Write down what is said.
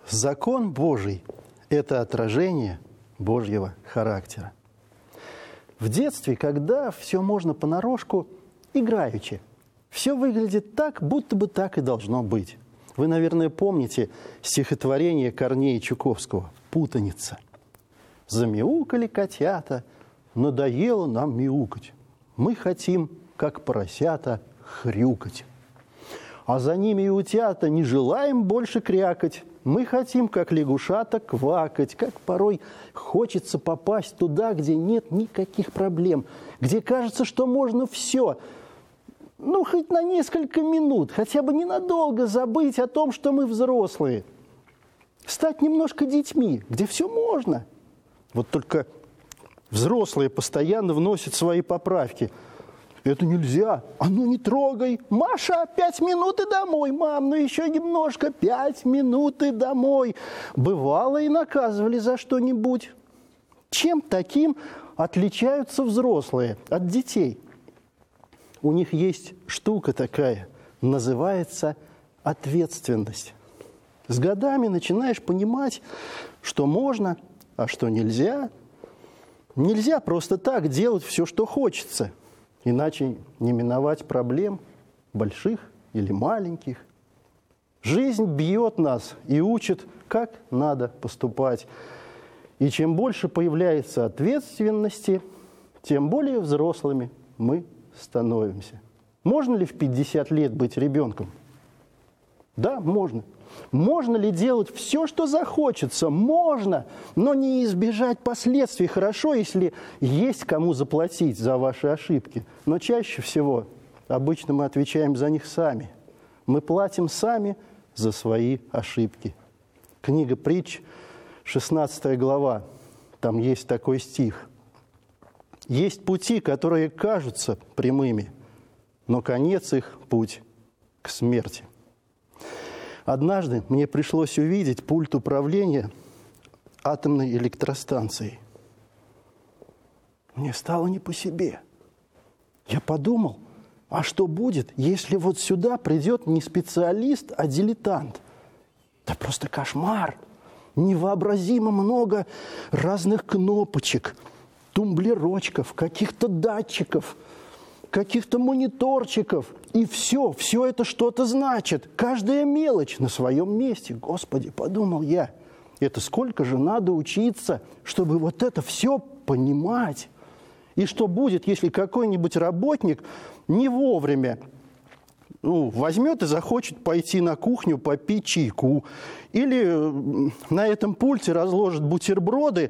Закон Божий – это отражение Божьего характера. В детстве, когда все можно понарошку, играючи, все выглядит так, будто бы так и должно быть. Вы, наверное, помните стихотворение Корнея Чуковского «Путаница». «Замяукали котята, надоело нам мяукать. Мы хотим, как поросята, хрюкать. А за ними и утята не желаем больше крякать. Мы хотим, как лягушата, квакать, как порой хочется попасть туда, где нет никаких проблем, где кажется, что можно все, хоть на несколько минут, хотя бы ненадолго забыть о том, что мы взрослые, стать немножко детьми, где все можно. Вот только взрослые постоянно вносят свои поправки. Это нельзя. А ну не трогай. Маша, 5 минут и домой. Мам, еще немножко. 5 минут и домой. Бывало и наказывали за что-нибудь. Чем таким отличаются взрослые от детей? У них есть штука такая, называется ответственность. С годами начинаешь понимать, что можно, а что нельзя. Нельзя просто так делать все, что хочется. Иначе не миновать проблем, больших или маленьких. Жизнь бьет нас и учит, как надо поступать. И чем больше появляется ответственности, тем более взрослыми мы становимся. Можно ли в 50 лет быть ребенком? Да, можно. Можно ли делать все, что захочется? Можно, но не избежать последствий. Хорошо, если есть кому заплатить за ваши ошибки. Но чаще всего обычно мы отвечаем за них сами. Мы платим сами за свои ошибки. Книга Притч, 16 глава. Там есть такой стих. Есть пути, которые кажутся прямыми, но конец их – путь к смерти. Однажды мне пришлось увидеть пульт управления атомной электростанцией. Мне стало не по себе. Я подумал, а что будет, если вот сюда придет не специалист, а дилетант? Да просто кошмар! Невообразимо много разных кнопочек, тумблерочков, каких-то датчиков, каких-то мониторчиков. И все это что-то значит. Каждая мелочь на своем месте. Господи, подумал я, это сколько же надо учиться, чтобы вот это все понимать. И что будет, если какой-нибудь работник не вовремя возьмет и захочет пойти на кухню попить чайку. Или на этом пульте разложит бутерброды,